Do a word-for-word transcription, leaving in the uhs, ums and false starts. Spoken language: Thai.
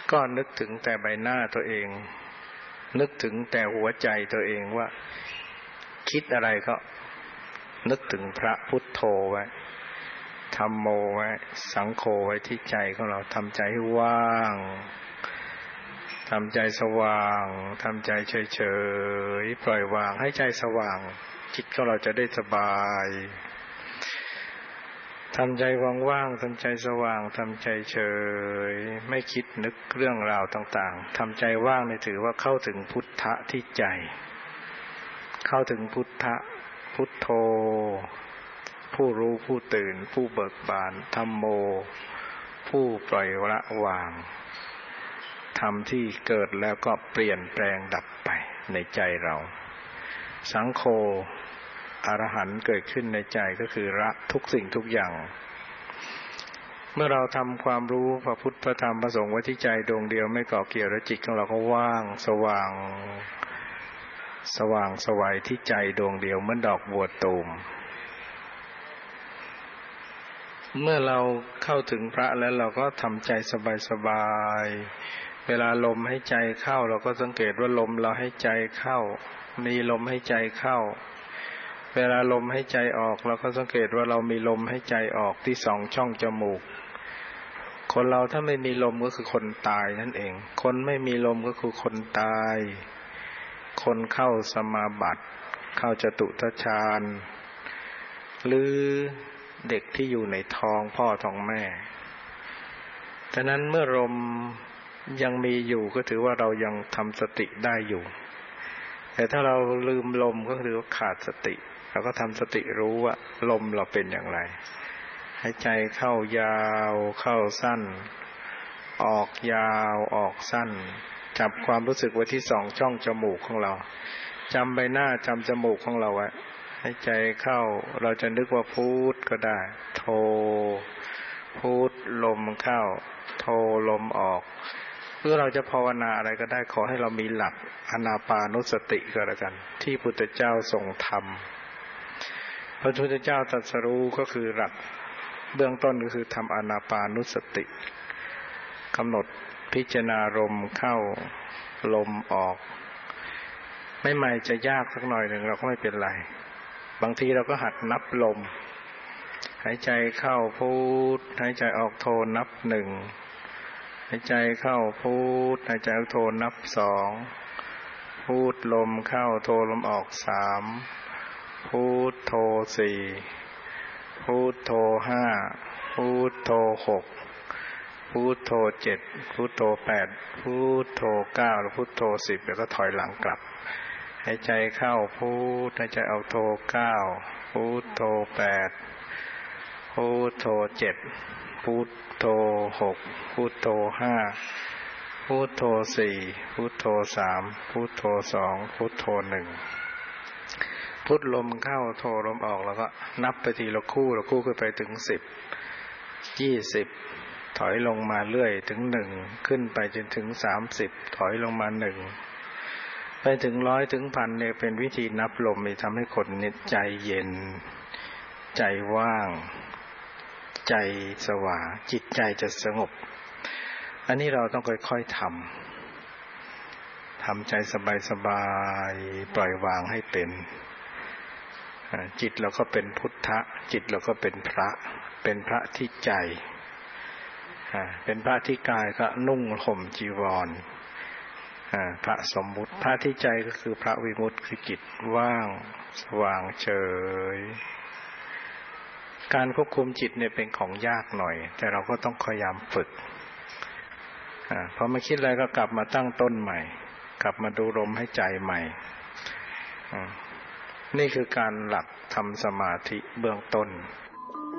ก็นึกถึงแต่ใบหน้าตัวเองนึกถึงแต่หัวใจตัวเองว่าคิดอะไรก็นึกถึงพระพุทโธไว้ธัมโมไว้สังโฆไว้ที่ใจของเราทำใจให้ว่างทำใจสว่างทำใจเฉยๆปล่อยวางให้ใจสว่างจิตของเราจะได้สบายทำใจว่างๆทำใจสว่างทำใจเฉยไม่คิดนึกเรื่องราวต่างๆทำใจว่างนี่ถือว่าเข้าถึงพุทธะที่ใจเข้าถึงพุทธะพุทโธผู้รู้ผู้ตื่นผู้เบิกบานธัมโมผู้ปล่อยละวางธรรมที่เกิดแล้วก็เปลี่ยนแปลงดับไปในใจเราสังโฆอรหันต์เกิดขึ้นในใจก็คือละทุกสิ่งทุกอย่างเมื่อเราทำความรู้พระพุทธพระธรรมพระสงฆ์ไว้ที่ใจดวงเดียวไม่เกาะเกี่ยวแล้วจิตของเราก็ว่างสว่างสว่างสวัยที่ใจดวงเดียวเหมือนดอกบัวตูมเมื่อเราเข้าถึงพระแล้วเราก็ทำใจสบายๆเวลาลมให้ใจเข้าเราก็สังเกตว่าลมเราให้ใจเข้ามีลมให้ใจเข้าเวลาลมให้ใจออกเราก็สังเกตว่าเรามีลมให้ใจออกที่สองช่องจมูกคนเราถ้าไม่มีลมก็คือคนตายนั่นเองคนไม่มีลมก็คือคนตายคนเข้าสมาบัติเข้าจตุตฌานหรือเด็กที่อยู่ในท้องพ่อท้องแม่ฉะนั้นเมื่อลมยังมีอยู่ก็ถือว่าเรายังทำสติได้อยู่แต่ถ้าเราลืมลมก็ถือว่าขาดสติเราก็ทำสติรู้ว่าลมเราเป็นอย่างไรหายใจเข้ายาวเข้าสั้นออกยาวออกสั้นจับความรู้สึกไว้ที่สองช่องจมูกของเราจำใบหน้าจำจมูกของเราไว้หายใจเข้าเราจะนึกว่าพุทก็ได้โธพุทลมเข้าโธลมออกเพื่อเราจะภาวนาอะไรก็ได้ขอให้เรามีหลักอานาปานุสติก็แล้วกันที่พุทธเจ้าทรงทำพระพุทธเจ้าตรัสรู้ก็คือหลักเบื้องต้นก็คือทำอานาปานุสติกำหนดพิจารณาลมเข้าลมออกไม่ใหม่จะยากสักหน่อยหนึ่งเราก็ไม่เป็นไรบางทีเราก็หัดนับลมหายใจเข้าพุทหายใจออกโทนับหนึ่งหายใจเข้าพุทหายใจออกโทนับสองพุทลมเข้าโทลมออกสามพุทโทสี่พุทโทห้าพุทโทหกพุทโทเจ็ดพุทโทแปดพุทโทเก้าแล้วพุทโทสิบแล้วก็ถอยหลังกลับหายใจเข้าพุทหายใจออกโทเก้าพุทโทแปดพุทโทเจ็ดพุทโทหกพุทโทห้าพุทโทสี่พุทโทสามพุทโทสองพุทโทหนึ่งพุทลมเข้าโทลมออกแล้วก็นับไปทีละคู่ละคู่ขึ้นไปถึงสิบยี่สิบถอยลงมาเรื่อยถึงหนึ่งขึ้นไปจนถึงสามสิบถอยลงมาหนึ่งไปถึงร้อยถึงพันเนี่ยเป็นวิธีนับลมที่ทำให้คนเนี่ยใจเย็นใจว่างใจสว่างจิตใจจะสงบอันนี้เราต้องค่อยๆทำทำใจสบายๆปล่อยวางให้เป็นจิตเราก็เป็นพุทธะจิตเราก็เป็นพระเป็นพระที่ใจเป็นพระที่กายก็นุ่งห่มจีวรพระสมมุติพระที่ใจก็คือพระวิมุตติคือจิตว่างสว่างเฉยการควบคุมจิตเนี่ยเป็นของยากหน่อยแต่เราก็ต้องพยายามฝึกพอมาคิดอะไรก็กลับมาตั้งต้นใหม่กลับมาดูลมให้ใจใหม่นี่คือการหลักทำสมาธิเบื้องต้น